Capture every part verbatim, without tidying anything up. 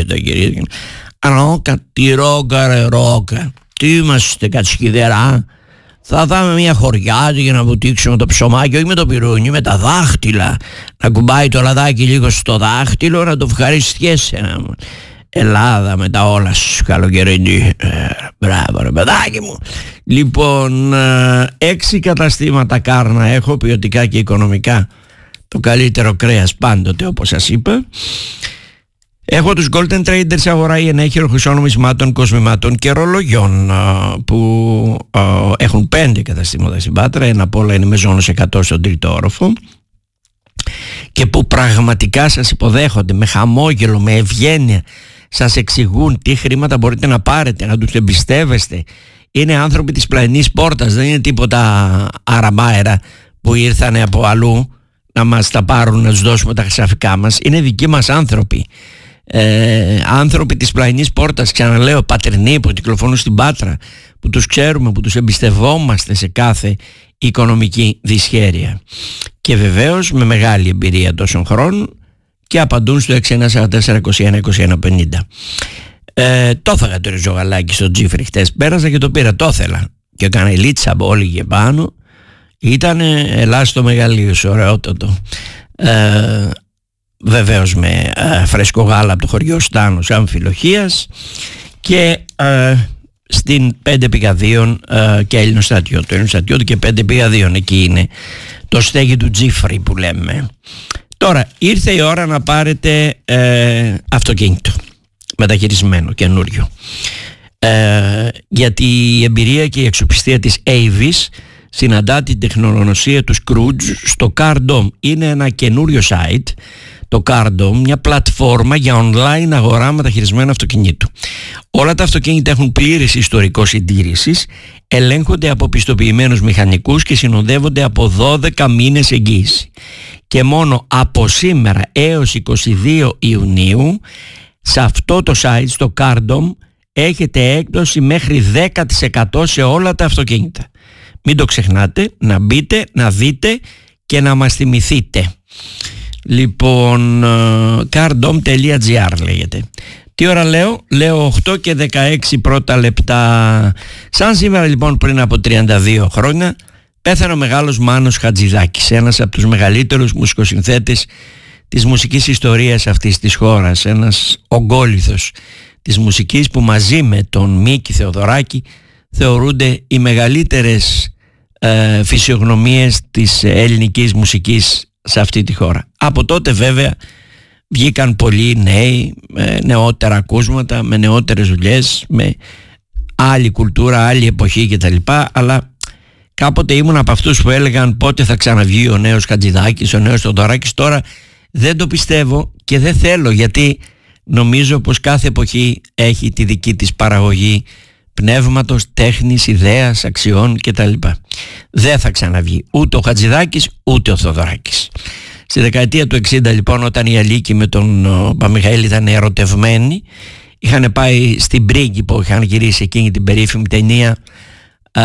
τα κυρία. Ρόκα, τι ρόκα ρε ρόκα. Τι είμαστε κατσικιδερά. Θα δάμε μια χωριά για να βουτήξουμε το ψωμάκι, όχι με το πυρούνι, με τα δάχτυλα. Να κουμπάει το λαδάκι λίγο στο δάχτυλο, να το ευχαριστιέσαι. Ελλάδα με τα όλα σου καλοκαιρινή. Ε, μπράβο ρε παιδάκι μου. Λοιπόν, έξι καταστήματα Κάρνα έχω, ποιοτικά και οικονομικά. Το καλύτερο κρέας πάντοτε, όπως σας είπα. Έχω τους Golden Traders, αγορά ενέχειρο χρυσών νομισμάτων, κοσμημάτων και ρολογιών, που έχουν πέντε καταστήματα στην Πάτρα. Ένα απ' όλα είναι με ζώνος εκατό στον τρίτο όροφο, και που πραγματικά σας υποδέχονται με χαμόγελο, με ευγένεια. Σας εξηγούν τι χρήματα μπορείτε να πάρετε, να τους εμπιστεύεστε. Είναι άνθρωποι της πλαϊνής πόρτας, δεν είναι τίποτα αραμάερα που ήρθανε από αλλού να μας τα πάρουν, να τους δώσουμε τα χρυσαφικά μας. Είναι δικοί μας άνθρωποι. Ε, άνθρωποι της πλαϊνής πόρτας, ξαναλέω, πατρινοί που κυκλοφορούν στην Πάτρα, που τους ξέρουμε, που τους εμπιστευόμαστε σε κάθε οικονομική δυσχέρεια, και βεβαίως με μεγάλη εμπειρία τόσων χρόνων, και απαντούν στο έξι ένα τέσσερα τέσσερα είκοσι ένα είκοσι ένα πενήντα. Ε, το έφαγα το ριζογαλάκι στο Τζίφρι χτες, πέρασα και το πήρα, το ήθελα και έκανα ηλίτσα μπόλιγε πάνω. Ήταν ελάστο μεγαλείο, ωραιότατο. Ε, βεβαίως με ε, φρέσκο γάλα από το χωριό Στάνος Αμφιλοχίας, και ε, στην πέντε πηγαδίων ε, και Έλληνο στρατιώτο. Το Έλληνο στρατιώτο και πέντε πηγαδίων, εκεί είναι το στέγη του Τζίφρι που λέμε. Τώρα ήρθε η ώρα να πάρετε ε, αυτοκίνητο μεταχειρισμένο, καινούριο. Ε, γιατί η εμπειρία και η αξιοπιστία της Avis συναντά την τεχνογνωσία του Scrooge στο CarDom. Είναι ένα καινούριο site, το CarDom, μια πλατφόρμα για online αγορά μεταχειρισμένου αυτοκινήτου. Όλα τα αυτοκίνητα έχουν πλήρης ιστορικό συντήρησης, ελέγχονται από πιστοποιημένους μηχανικούς και συνοδεύονται από δώδεκα μήνες εγγύηση. Και μόνο από σήμερα έως είκοσι δύο Ιουνίου σε αυτό το site, στο CarDom, έχετε έκπτωση μέχρι δέκα τοις εκατό σε όλα τα αυτοκίνητα. Μην το ξεχνάτε, να μπείτε, να δείτε και να μας θυμηθείτε. Λοιπόν, cardom τελεία gr λέγεται. Τι ώρα λέω? Λέω οκτώ και δεκαέξι πρώτα λεπτά. Σαν σήμερα λοιπόν πριν από τριάντα δύο χρόνια πέθανε ο μεγάλος Μάνος Χατζηδάκης, ένας από τους μεγαλύτερους μουσικοσυνθέτες της μουσικής ιστορίας αυτής της χώρας, ένας ογκόληθος της μουσικής που μαζί με τον Μίκη Θεοδωράκη θεωρούνται οι μεγαλύτερες ε, φυσιογνωμίες της ελληνικής μουσικής σε αυτή τη χώρα. Από τότε βέβαια βγήκαν πολλοί νέοι, με νεότερα ακούσματα, με νεότερες δουλειές, με άλλη κουλτούρα, άλλη εποχή κτλ. Αλλά κάποτε ήμουν από αυτούς που έλεγαν πότε θα ξαναβγεί ο νέος Χατζηδάκης, ο νέος Θεοδωράκης. Τώρα δεν το πιστεύω και δεν θέλω, γιατί νομίζω πως κάθε εποχή έχει τη δική της παραγωγή πνεύματος, τέχνης, ιδέας, αξιών κτλ. Δεν θα ξαναβγεί ούτε ο Χατζηδάκης ούτε ο Θεοδωράκης. Στη δεκαετία του εξήντα λοιπόν, όταν η Αλίκη με τον Παμιχαήλ ήταν ερωτευμένοι, είχαν πάει στην Πρίγκιπο, είχαν γυρίσει εκείνη την περίφημη ταινία α,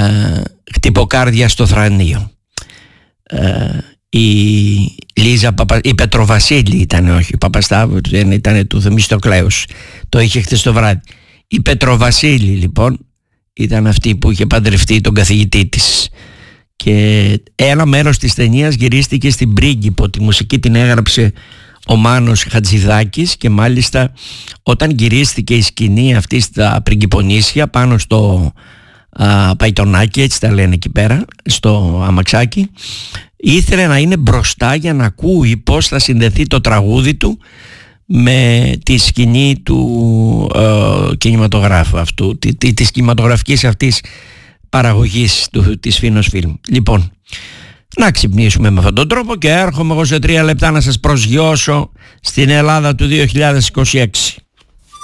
Χτυποκάρδια στο Θρανείο. Α, η Λίζα Παπα... η Πετροβασίλη ήταν, όχι η Παπαστάβου, ήταν του Θεμιστοκλέους, το είχε χτες το βράδυ. Η Πετροβασίλη λοιπόν ήταν αυτή που είχε παντρευτεί τον καθηγητή της, και ένα μέρος της ταινίας γυρίστηκε στην Πρίγκιπο. Τη μουσική την έγραψε ο Μάνος Χατζηδάκης, και μάλιστα όταν γυρίστηκε η σκηνή αυτή στα Πριγκιπονήσια πάνω στο α, Παϊτονάκι, έτσι τα λένε εκεί πέρα, στο αμαξάκι, ήθελε να είναι μπροστά για να ακούει πως θα συνδεθεί το τραγούδι του με τη σκηνή του ε, κινηματογράφου αυτού, τη, τη, της κινηματογραφικής αυτής παραγωγής του, της Φίνος Φιλμ. Λοιπόν, να ξυπνήσουμε με αυτόν τον τρόπο, και έρχομαι εγώ σε τρία λεπτά να σας προσγειώσω στην Ελλάδα του δύο χιλιάδες είκοσι έξι.